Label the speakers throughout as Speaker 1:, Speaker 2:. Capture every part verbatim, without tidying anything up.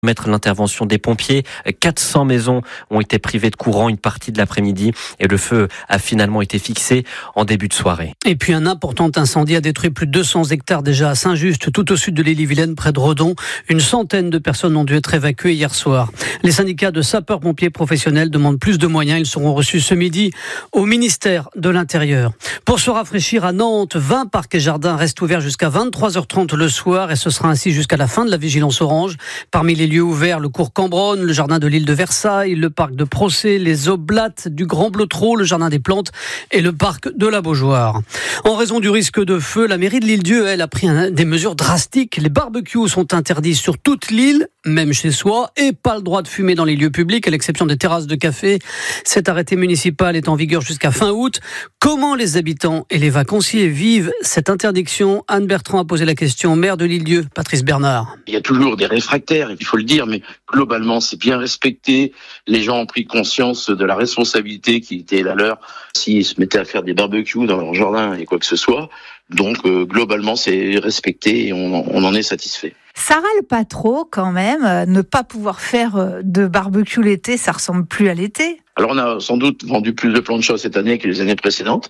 Speaker 1: Mettre l'intervention des pompiers. quatre cents maisons ont été privées de courant une partie de l'après-midi et le feu a finalement été fixé en début de soirée.
Speaker 2: Et puis un important incendie a détruit plus de deux cents hectares déjà à Saint-Just, tout au sud de l'Ille-et-Vilaine, près de Redon. Une centaine de personnes ont dû être évacuées hier soir. Les syndicats de sapeurs-pompiers professionnels demandent plus de moyens. Ils seront reçus ce midi au ministère de l'Intérieur. Pour se rafraîchir à Nantes, vingt parcs et jardins restent ouverts jusqu'à vingt-trois heures trente le soir et ce sera ainsi jusqu'à la fin de la vigilance orange. Parmi les lieux ouverts, le cours Cambronne, le jardin de l'île de Versailles, le parc de Procé, les Oblates du Grand Blotreau, le jardin des Plantes et le parc de la Beaujoire. En raison du risque de feu, la mairie de l'Île-Dieu, elle, a pris un, des mesures drastiques. Les barbecues sont interdits sur toute l'île, même chez soi, et pas le droit de fumer dans les lieux publics, à l'exception des terrasses de café. Cet arrêté municipal est en vigueur jusqu'à fin août. Comment les habitants et les vacanciers vivent cette interdiction? Anne Bertrand a posé la question au maire de l'Île-Dieu, Patrice Bernard.
Speaker 3: Il y a toujours des réfractaires, il faut le dire, mais globalement, c'est bien respecté. Les gens ont pris conscience de la responsabilité qui était la leur s'ils se mettaient à faire des barbecues dans leur jardin et quoi que ce soit. Donc, euh, globalement, c'est respecté et on, on en est satisfait.
Speaker 4: Ça râle pas trop quand même, euh, ne pas pouvoir faire de barbecue l'été, ça ressemble plus à l'été.
Speaker 3: Alors on a sans doute vendu plus de planchas cette année que les années précédentes,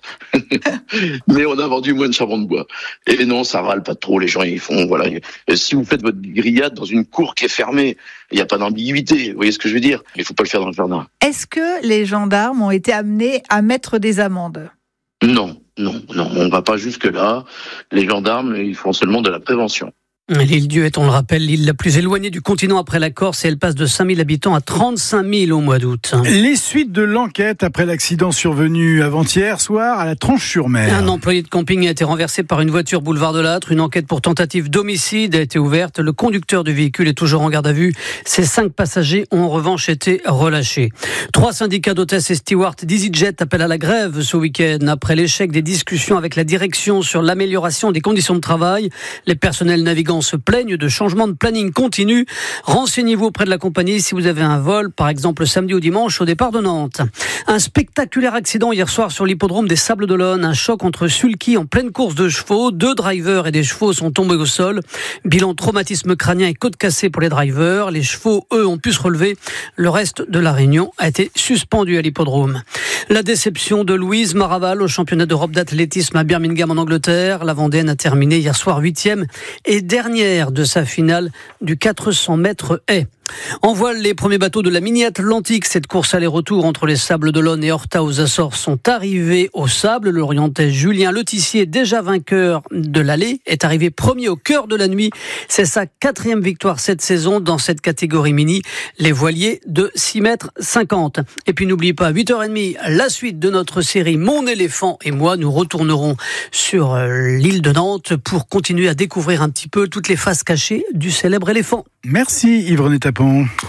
Speaker 3: mais on a vendu moins de charbon de bois. Et non, ça râle pas trop, les gens ils font, voilà. Si vous faites votre grillade dans une cour qui est fermée, il n'y a pas d'ambiguïté, vous voyez ce que je veux dire? Il faut pas le faire dans le jardin.
Speaker 4: Est-ce que les gendarmes ont été amenés à mettre des amendes?
Speaker 3: Non, non, non, on va pas jusque-là. Les gendarmes, ils font seulement de la prévention.
Speaker 2: L'Île-Dieu est, on le rappelle, l'île la plus éloignée du continent après la Corse et elle passe de cinq mille habitants à trente-cinq mille au mois d'août.
Speaker 5: Les suites de l'enquête après l'accident survenu avant-hier soir à la Tranche-sur-Mer.
Speaker 2: Un employé de camping a été renversé par une voiture boulevard de Lattre. Une enquête pour tentative d'homicide a été ouverte. Le conducteur du véhicule est toujours en garde à vue. Ses cinq passagers ont en revanche été relâchés. Trois syndicats d'hôtesses et stewards d'EasyJet appellent à la grève ce week-end après l'échec des discussions avec la direction sur l'amélioration des conditions de travail. Les personnels navigants se plaignent de changements de planning continu. Renseignez-vous auprès de la compagnie si vous avez un vol, par exemple samedi ou dimanche au départ de Nantes. Un spectaculaire accident hier soir sur l'hippodrome des Sables d'Olonne. Un choc entre sulky en pleine course de chevaux. Deux drivers et des chevaux sont tombés au sol. Bilan traumatisme crânien et côte cassée pour les drivers. Les chevaux, eux, ont pu se relever. Le reste de la réunion a été suspendu à l'hippodrome. La déception de Louise Maraval au championnat d'Europe d'athlétisme à Birmingham en Angleterre. La Vendéenne a terminé hier soir huitième et dernière de sa finale du quatre cents mètres haies. En voile, les premiers bateaux de la mini-Atlantique, cette course aller-retour entre les Sables d'Olonne et Horta aux Açores, sont arrivés au sable. L'Orientais Julien Letissier, déjà vainqueur de l'allée, est arrivé premier au cœur de la nuit. C'est sa quatrième victoire cette saison dans cette catégorie mini, les voiliers de six mètres cinquante. Et puis n'oubliez pas, huit heures trente, la suite de notre série Mon éléphant et moi. Nous retournerons sur l'île de Nantes pour continuer à découvrir un petit peu toutes les faces cachées du célèbre éléphant.
Speaker 5: Merci Yves-René Tapon.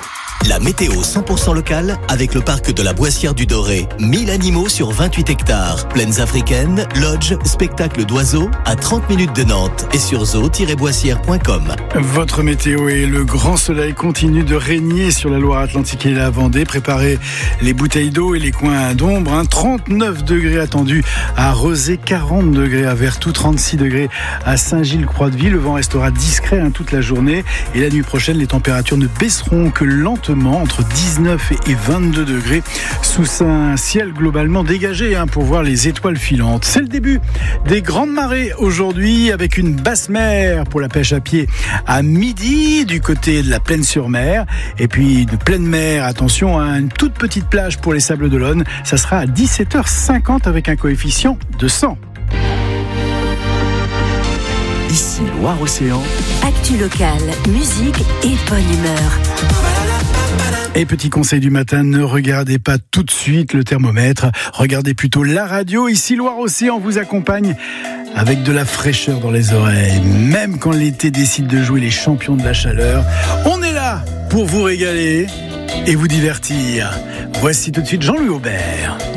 Speaker 6: La météo cent pour cent locale avec le parc de la Boissière du Doré. mille animaux sur vingt-huit hectares. Plaines africaines, lodge, spectacle d'oiseaux à trente minutes de Nantes et sur zoo tiret boissière point com.
Speaker 5: Votre météo et le grand soleil continue de régner sur la Loire-Atlantique et la Vendée. Préparez les bouteilles d'eau et les coins d'ombre. Hein. trente-neuf degrés attendus à Rezé, quarante degrés à Vertou, trente-six degrés à Saint-Gilles-Croix-de-Vie. Le vent restera discret hein, toute la journée. Et la nuit prochaine, les températures ne baisseront que lentement entre dix-neuf et vingt-deux degrés sous un ciel globalement dégagé hein, pour voir les étoiles filantes. C'est le début des grandes marées aujourd'hui avec une basse mer pour la pêche à pied à midi du côté de la Plaine-sur-Mer et puis de pleine mer, attention à une toute petite plage pour les Sables d'Olonne. Ça sera à dix-sept heures cinquante avec un coefficient de cent.
Speaker 6: Ici Loire-Océan.
Speaker 7: Actu locale, musique et bonne humeur.
Speaker 5: Et petit conseil du matin, ne regardez pas tout de suite le thermomètre, regardez plutôt la radio. Ici Loire-Océan vous accompagne avec de la fraîcheur dans les oreilles. Même quand l'été décide de jouer les champions de la chaleur, on est là pour vous régaler et vous divertir. Voici tout de suite Jean-Louis Aubert.